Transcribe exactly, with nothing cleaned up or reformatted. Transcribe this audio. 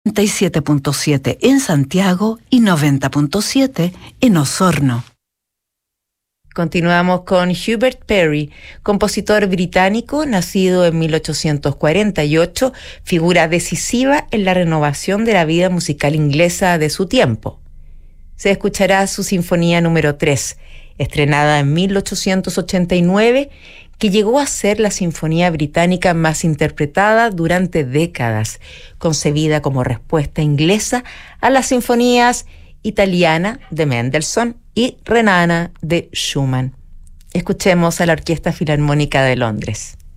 noventa y siete punto siete en Santiago y noventa punto siete en Osorno. Continuamos con Hubert Parry, compositor británico nacido en mil ochocientos cuarenta y ocho, figura decisiva en la renovación de la vida musical inglesa de su tiempo. Se escuchará su Sinfonía número tres, estrenada en mil ochocientos ochenta y nueve, que llegó a ser la sinfonía británica más interpretada durante décadas, concebida como respuesta inglesa a las sinfonías italiana de Mendelssohn y renana de Schumann. Escuchemos a la Orquesta Filarmónica de Londres.